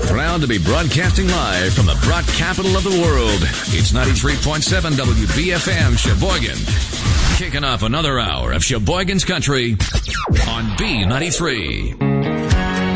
Proud to be broadcasting live from the broad capital of the world. It's 93.7 WBFM Sheboygan. Kicking off another hour of Sheboygan's Country on B93.